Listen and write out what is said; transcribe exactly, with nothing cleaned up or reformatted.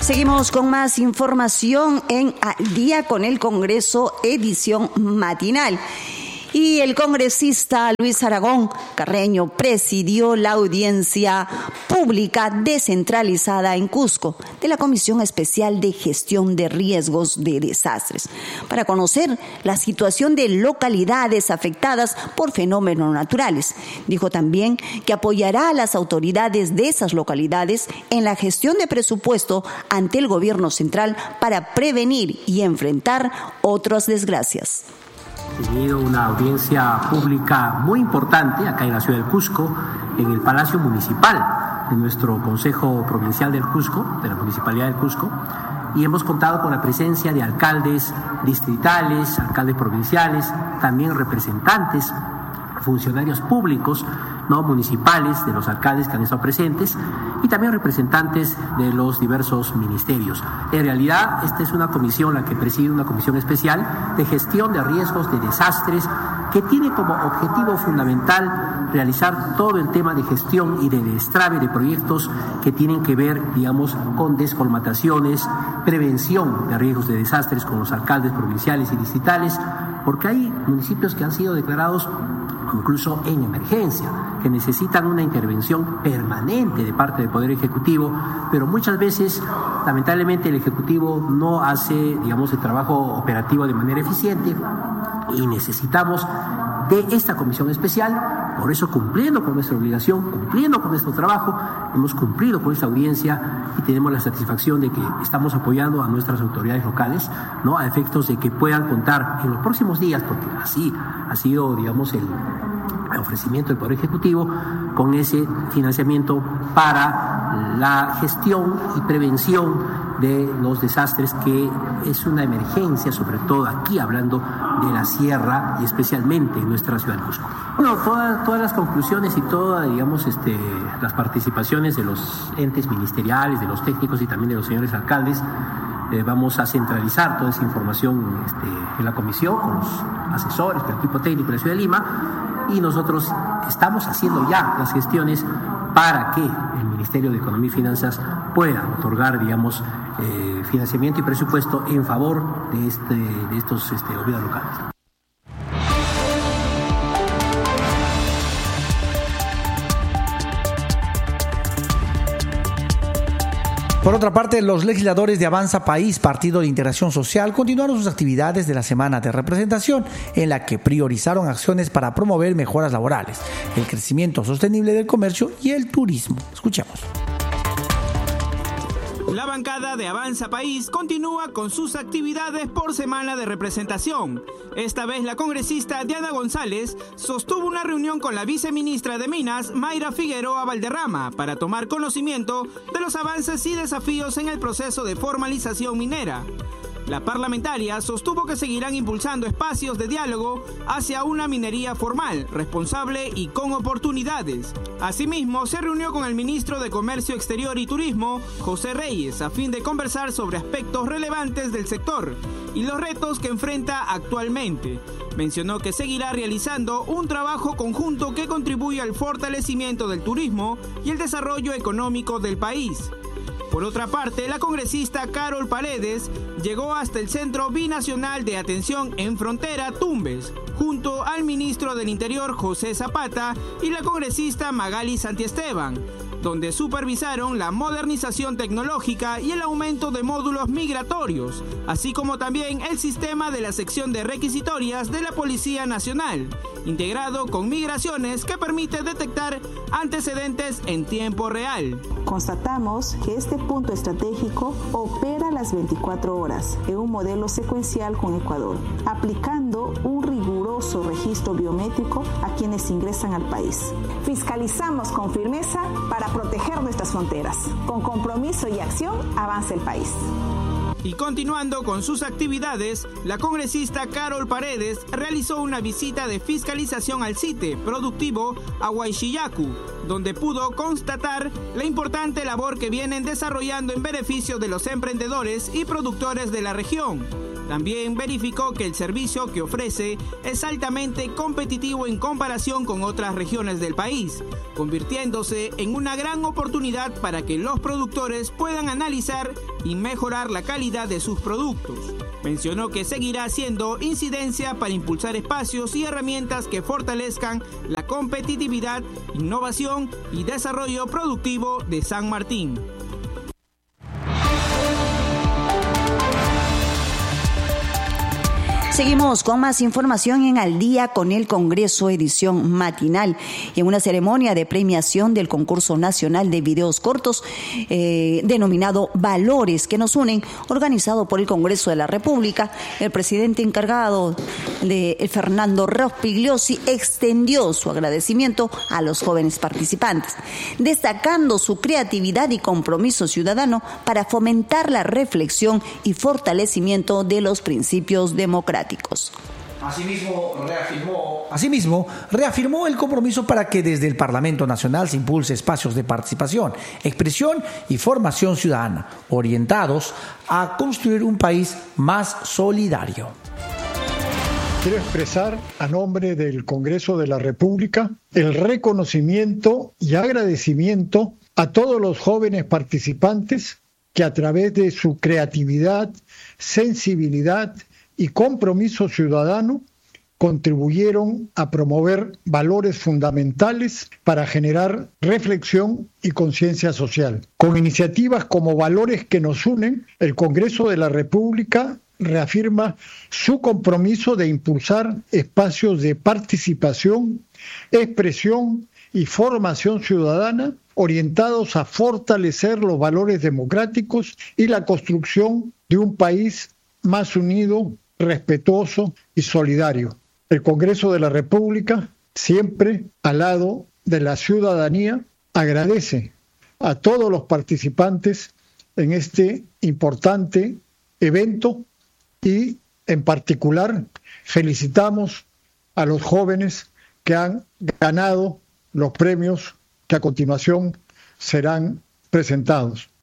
Seguimos con más información en Al Día con el Congreso, edición matinal. Y el congresista Luis Aragón Carreño presidió la audiencia pública descentralizada en Cusco de la Comisión Especial de Gestión de Riesgos de Desastres para conocer la situación de localidades afectadas por fenómenos naturales. Dijo también que apoyará a las autoridades de esas localidades en la gestión de presupuesto ante el gobierno central para prevenir y enfrentar otras desgracias. Tenido una audiencia pública muy importante acá en la ciudad del Cusco, en el Palacio Municipal de nuestro Consejo Provincial del Cusco, de la Municipalidad del Cusco, y hemos contado con la presencia de alcaldes distritales, alcaldes provinciales, también representantes, funcionarios públicos, no municipales, de los alcaldes que han estado presentes, y también representantes de los diversos ministerios. En realidad, esta es una comisión, la que preside una comisión especial de gestión de riesgos de desastres, que tiene como objetivo fundamental realizar todo el tema de gestión y de destrave de proyectos que tienen que ver, digamos, con descolmataciones, prevención de riesgos de desastres con los alcaldes provinciales y distritales, porque hay municipios que han sido declarados incluso en emergencia, que necesitan una intervención permanente de parte del Poder Ejecutivo, pero muchas veces, lamentablemente, el Ejecutivo no hace, digamos, el trabajo operativo de manera eficiente y necesitamos de esta comisión especial. Por eso, cumpliendo con nuestra obligación, cumpliendo con nuestro trabajo, hemos cumplido con esta audiencia y tenemos la satisfacción de que estamos apoyando a nuestras autoridades locales, ¿no?, a efectos de que puedan contar en los próximos días, porque así ha sido, digamos, el ofrecimiento del Poder Ejecutivo, con ese financiamiento para la gestión y prevención de los desastres, que es una emergencia, sobre todo aquí hablando de la sierra y especialmente en nuestra ciudad de Cusco. Bueno, todas, todas las conclusiones y todas, digamos, este, las participaciones de los entes ministeriales, de los técnicos y también de los señores alcaldes, eh, vamos a centralizar toda esa información este, en la comisión con los asesores, con el equipo técnico de la ciudad de Lima, y nosotros estamos haciendo ya las gestiones para que el Ministerio de Economía y Finanzas pueda otorgar, digamos, eh, financiamiento y presupuesto en favor de, este, de estos este, gobiernos locales. Por otra parte, los legisladores de Avanza País, Partido de Integración Social, continuaron sus actividades de la semana de representación, en la que priorizaron acciones para promover mejoras laborales, el crecimiento sostenible del comercio y el turismo. Escuchemos. La bancada de Avanza País continúa con sus actividades por semana de representación. Esta vez la congresista Diana González sostuvo una reunión con la viceministra de Minas, Mayra Figueroa Valderrama, para tomar conocimiento de los avances y desafíos en el proceso de formalización minera. La parlamentaria sostuvo que seguirán impulsando espacios de diálogo hacia una minería formal, responsable y con oportunidades. Asimismo, se reunió con el ministro de Comercio Exterior y Turismo, José Reyes, a fin de conversar sobre aspectos relevantes del sector y los retos que enfrenta actualmente. Mencionó que seguirá realizando un trabajo conjunto que contribuye al fortalecimiento del turismo y el desarrollo económico del país. Por otra parte, la congresista Carol Paredes llegó hasta el Centro Binacional de Atención en Frontera, Tumbes, junto al ministro del Interior, José Zapata, y la congresista Magali Santiesteban, donde supervisaron la modernización tecnológica y el aumento de módulos migratorios, así como también el sistema de la sección de requisitorias de la Policía Nacional, integrado con migraciones que permite detectar antecedentes en tiempo real. Constatamos que este punto estratégico opera las veinticuatro horas en un modelo secuencial con Ecuador, aplicando un riguroso registro biométrico a quienes ingresan al país. Fiscalizamos con firmeza para proteger nuestras fronteras. Con compromiso y acción avanza el país. Y continuando con sus actividades, la congresista Carol Paredes realizó una visita de fiscalización al sitio productivo Ahuaychillacu, donde pudo constatar la importante labor que vienen desarrollando en beneficio de los emprendedores y productores de la región. También verificó que el servicio que ofrece es altamente competitivo en comparación con otras regiones del país, convirtiéndose en una gran oportunidad para que los productores puedan analizar y mejorar la calidad de sus productos. Mencionó que seguirá haciendo incidencia para impulsar espacios y herramientas que fortalezcan la competitividad, innovación y desarrollo productivo de San Martín. Seguimos con más información en Al Día con el Congreso, edición matinal. Y en una ceremonia de premiación del concurso nacional de videos cortos eh, denominado Valores que nos unen, organizado por el Congreso de la República, el presidente encargado de Fernando Rospigliosi extendió su agradecimiento a los jóvenes participantes, destacando su creatividad y compromiso ciudadano para fomentar la reflexión y fortalecimiento de los principios democráticos. Asimismo reafirmó, asimismo, reafirmó el compromiso para que desde el Parlamento Nacional se impulse espacios de participación, expresión y formación ciudadana, orientados a construir un país más solidario. Quiero expresar a nombre del Congreso de la República el reconocimiento y agradecimiento a todos los jóvenes participantes que a través de su creatividad, sensibilidad y compromiso ciudadano contribuyeron a promover valores fundamentales para generar reflexión y conciencia social. Con iniciativas como Valores que nos unen, el Congreso de la República reafirma su compromiso de impulsar espacios de participación, expresión y formación ciudadana orientados a fortalecer los valores democráticos y la construcción de un país más unido, respetuoso y solidario. El Congreso de la República, siempre al lado de la ciudadanía, agradece a todos los participantes en este importante evento y, en particular, felicitamos a los jóvenes que han ganado los premios que a continuación serán presentados.